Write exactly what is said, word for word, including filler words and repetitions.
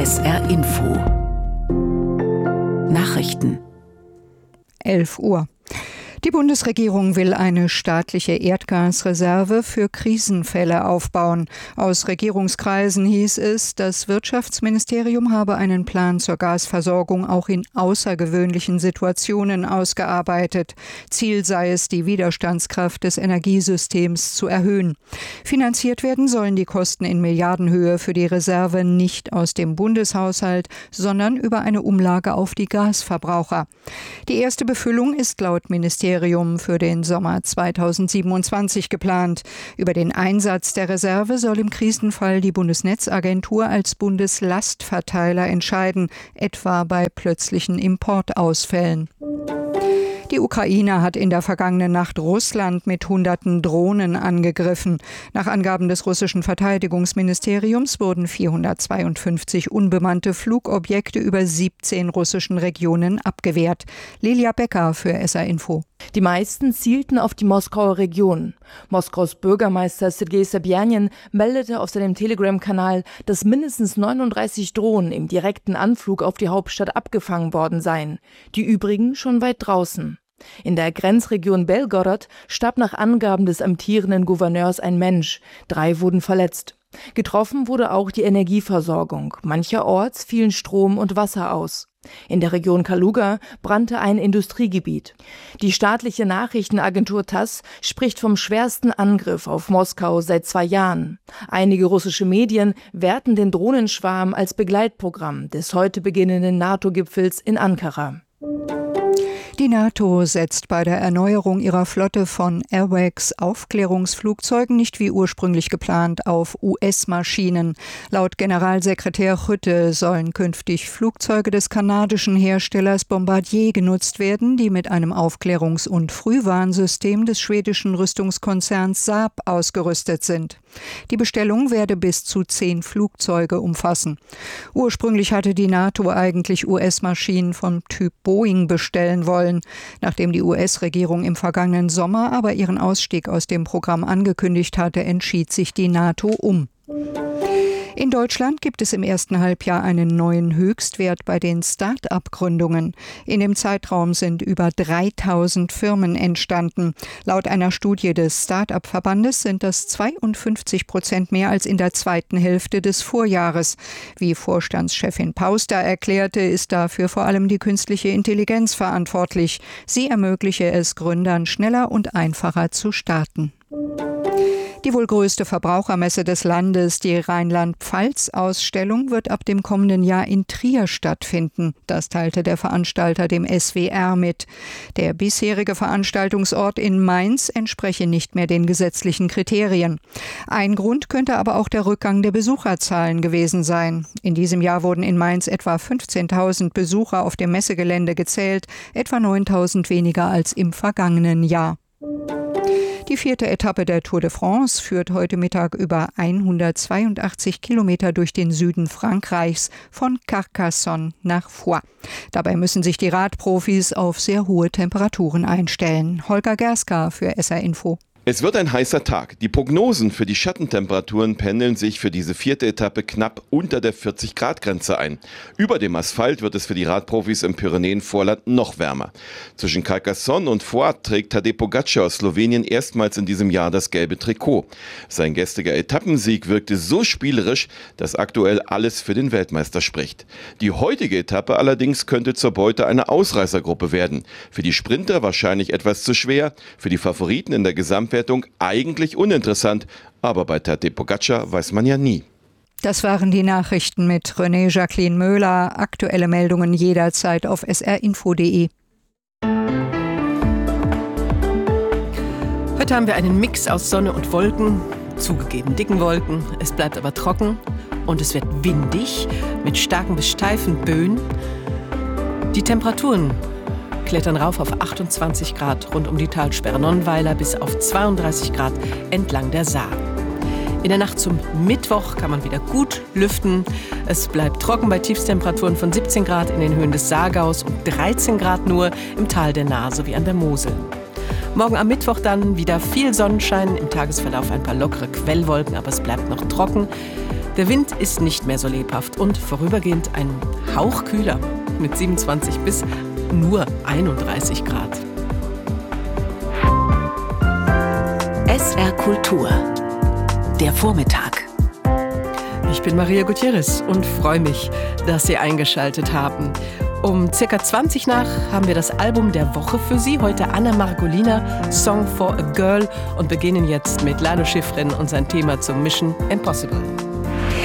S R Info Nachrichten elf Uhr. Die Bundesregierung will eine staatliche Erdgasreserve für Krisenfälle aufbauen. Aus Regierungskreisen hieß es, das Wirtschaftsministerium habe einen Plan zur Gasversorgung auch in außergewöhnlichen Situationen ausgearbeitet. Ziel sei es, die Widerstandskraft des Energiesystems zu erhöhen. Finanziert werden sollen die Kosten in Milliardenhöhe für die Reserve nicht aus dem Bundeshaushalt, sondern über eine Umlage auf die Gasverbraucher. Die erste Befüllung ist laut Ministerium für den Sommer zweitausendsiebenundzwanzig geplant. Über den Einsatz der Reserve soll im Krisenfall die Bundesnetzagentur als Bundeslastverteiler entscheiden, etwa bei plötzlichen Importausfällen. Die Ukraine hat in der vergangenen Nacht Russland mit hunderten Drohnen angegriffen. Nach Angaben des russischen Verteidigungsministeriums wurden vierhundertzweiundfünfzig unbemannte Flugobjekte über siebzehn russischen Regionen abgewehrt. Lilia Becker für S R Info. Die meisten zielten auf die Moskauer Region. Moskaus Bürgermeister Sergei Sobjanin meldete auf seinem Telegram-Kanal, dass mindestens neununddreißig Drohnen im direkten Anflug auf die Hauptstadt abgefangen worden seien. Die übrigen schon weit draußen. In der Grenzregion Belgorod starb nach Angaben des amtierenden Gouverneurs ein Mensch. Drei wurden verletzt. Getroffen wurde auch die Energieversorgung. Mancherorts fielen Strom und Wasser aus. In der Region Kaluga brannte ein Industriegebiet. Die staatliche Nachrichtenagentur TASS spricht vom schwersten Angriff auf Moskau seit zwei Jahren. Einige russische Medien werten den Drohnenschwarm als Begleitprogramm des heute beginnenden NATO-Gipfels in Ankara. Die NATO setzt bei der Erneuerung ihrer Flotte von Airwax-Aufklärungsflugzeugen nicht wie ursprünglich geplant auf U S-Maschinen. Laut Generalsekretär Hütte sollen künftig Flugzeuge des kanadischen Herstellers Bombardier genutzt werden, die mit einem Aufklärungs- und Frühwarnsystem des schwedischen Rüstungskonzerns Saab ausgerüstet sind. Die Bestellung werde bis zu zehn Flugzeuge umfassen. Ursprünglich hatte die NATO eigentlich U S-Maschinen vom Typ Boeing bestellen wollen. Nachdem die U S-Regierung im vergangenen Sommer aber ihren Ausstieg aus dem Programm angekündigt hatte, entschied sich die NATO um. In Deutschland gibt es im ersten Halbjahr einen neuen Höchstwert bei den Start-up-Gründungen. In dem Zeitraum sind über dreitausend Firmen entstanden. Laut einer Studie des Start-up-Verbandes sind das zweiundfünfzig Prozent mehr als in der zweiten Hälfte des Vorjahres. Wie Vorstandschefin Pauster erklärte, ist dafür vor allem die künstliche Intelligenz verantwortlich. Sie ermögliche es Gründern schneller und einfacher zu starten. Die wohl größte Verbrauchermesse des Landes, die Rheinland-Pfalz-Ausstellung, wird ab dem kommenden Jahr in Trier stattfinden. Das teilte der Veranstalter dem S W R mit. Der bisherige Veranstaltungsort in Mainz entspreche nicht mehr den gesetzlichen Kriterien. Ein Grund könnte aber auch der Rückgang der Besucherzahlen gewesen sein. In diesem Jahr wurden in Mainz etwa fünfzehntausend Besucher auf dem Messegelände gezählt, etwa neuntausend weniger als im vergangenen Jahr. Die vierte Etappe der Tour de France führt heute Mittag über hundertzweiundachtzig Kilometer durch den Süden Frankreichs von Carcassonne nach Foix. Dabei müssen sich die Radprofis auf sehr hohe Temperaturen einstellen. Holger Gerska für S R Info. Es wird ein heißer Tag. Die Prognosen für die Schattentemperaturen pendeln sich für diese vierte Etappe knapp unter der vierzig Grad Grenze ein. Über dem Asphalt wird es für die Radprofis im Pyrenäenvorland noch wärmer. Zwischen Carcassonne und Foix trägt Tadej Pogačar aus Slowenien erstmals in diesem Jahr das gelbe Trikot. Sein gestriger Etappensieg wirkte so spielerisch, dass aktuell alles für den Weltmeister spricht. Die heutige Etappe allerdings könnte zur Beute einer Ausreißergruppe werden. Für die Sprinter wahrscheinlich etwas zu schwer, für die Favoriten in der Gesamtwertung eigentlich uninteressant, aber bei Tadej Pogačar weiß man ja nie. Das waren die Nachrichten mit René Jacqueline Möhler. Aktuelle Meldungen jederzeit auf s r info punkt d e. Heute haben wir einen Mix aus Sonne und Wolken, zugegeben dicken Wolken. Es bleibt aber trocken und es wird windig mit starken bis steifen Böen. Die Temperaturen klettern rauf auf achtundzwanzig Grad rund um die Talsperre Nonnweiler bis auf zweiunddreißig Grad entlang der Saar. In der Nacht zum Mittwoch kann man wieder gut lüften. Es bleibt trocken bei Tiefstemperaturen von siebzehn Grad in den Höhen des Saargaus und dreizehn Grad nur im Tal der Nahe sowie an der Mosel. Morgen am Mittwoch dann wieder viel Sonnenschein, im Tagesverlauf ein paar lockere Quellwolken, aber es bleibt noch trocken. Der Wind ist nicht mehr so lebhaft und vorübergehend ein Hauch kühler mit siebenundzwanzig bis nur einunddreißig Grad. S R Kultur. Der Vormittag. Ich bin Maria Gutierrez und freue mich, dass Sie eingeschaltet haben. Um circa zwanzig nach haben wir das Album der Woche für Sie. Heute Anna Margolina, Song for a Girl, und beginnen jetzt mit Lalo Schifrin und sein Thema zum Mission Impossible.